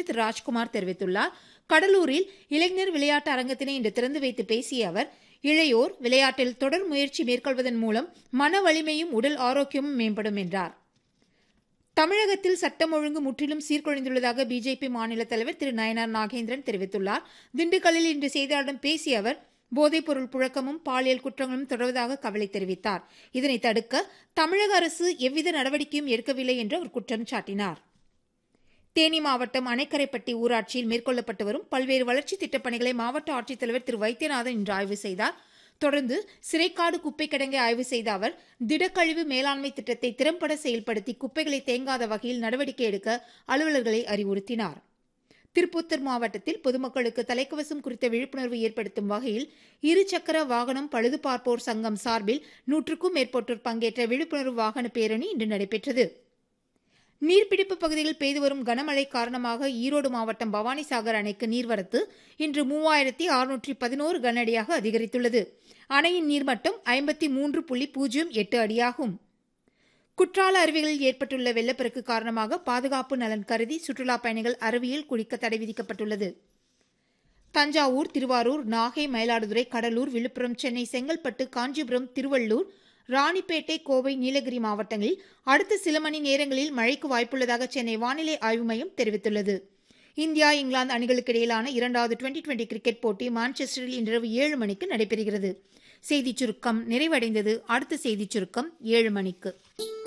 திரு ராஜ்குமார் தெரிவித்துள்ளார். கடலூரில் இளைஞர் விளையாட்டு அரங்கத்தினை இன்று திறந்து வைத்து பேசிய அவர், இளையோர் விளையாட்டில் தொடர் முயற்சி மேற்கொள்வதன் மூலம் மன வலிமையும் உடல் ஆரோக்கியமும் மேம்படும் என்றார். தமிழகத்தில் சட்டம் ஒழுங்கு முற்றிலும் சீர்குலைந்துள்ளதாக பிஜேபி மாநில தலைவர் திரு நயனார் நாகேந்திரன் தெரிவித்துள்ளார். திண்டுக்கல்லில் இன்று செய்தியாளர்களிடம் பேசிய அவர், போதைப்பொருள் புழக்கமும் பாலியல் குற்றங்களும் தொடர்வதாக கவலை தெரிவித்தார். இதனை தடுக்க தமிழக அரசு எவ்வித நடவடிக்கையும் எடுக்கவில்லை என்று அவர் குற்றம் சாட்டினார். தேனி மாவட்டம் அணைக்கரைப்பட்டி ஊராட்சியில் மேற்கொள்ளப்பட்டு வரும் பல்வேறு வளர்ச்சித் திட்டப் பணிகளை மாவட்ட ஆட்சித்தலைவர் திரு வைத்தியநாதன் இன்று ஆய்வு செய்தார். தொடர்ந்து சிறைக்காடு குப்பை கிடங்கை ஆய்வு செய்த அவர், திடக்கழிவு மேலாண்மை திட்டத்தை திறம்பட செயல்படுத்தி குப்பைகளை தேங்காத வகையில் நடவடிக்கை எடுக்க அலுவலர்களை அறிவுறுத்தினார். திருப்பத்தூர் மாவட்டத்தில் பொதுமக்களுக்கு தலைக்கவசம் குறித்த விழிப்புணர்வு ஏற்படுத்தும் வகையில் இருசக்கர வாகனம் பழுது பார்ப்போர் சங்கம் சார்பில் 100க்கும் மேற்பட்டோர் பங்கேற்ற விழிப்புணர்வு வாகன பேரணி இன்று நடைபெற்றது. நீர்பிடிப்பு பகுதியில் பெய்து வரும் கனமழை காரணமாக ஈரோடு மாவட்டம் பவானிசாகர் அணைக்கு நீர்வரத்து இன்று 3611 கனஅடியாக அதிகரித்துள்ளது. அணையின் நீர்மட்டம் 53.08 அடியாகும். குற்றால அருவிகளில் ஏற்பட்டுள்ள வெள்ளப்பெருக்கு காரணமாக பாதுகாப்பு நலன் கருதி சுற்றுலாப் பயணிகள் அருவியில் குளிக்க தடை விதிக்கப்பட்டுள்ளது. தஞ்சாவூர், திருவாரூர், நாகை, மயிலாடுதுறை, கடலூர், விழுப்புரம், சென்னை, செங்கல்பட்டு, காஞ்சிபுரம், திருவள்ளூர், ராணிப்பேட்டை, கோவை, நீலகிரி மாவட்டங்களில் அடுத்த சில மணி நேரங்களில் மழைக்கு வாய்ப்புள்ளதாக சென்னை வானிலை ஆய்வு மையம் தெரிவித்துள்ளது. இந்தியா, இங்கிலாந்து அணிகளுக்கு இடையிலான 2வது டுவெண்டி கிரிக்கெட் போட்டி மான்செஸ்டரில் இன்றிரவு 7 மணிக்கு நடைபெறுகிறது. செய்திச் சுருக்கம் நிறைவடைந்தது. அடுத்த செய்திச் சுருக்கம் 7 மணிக்கு.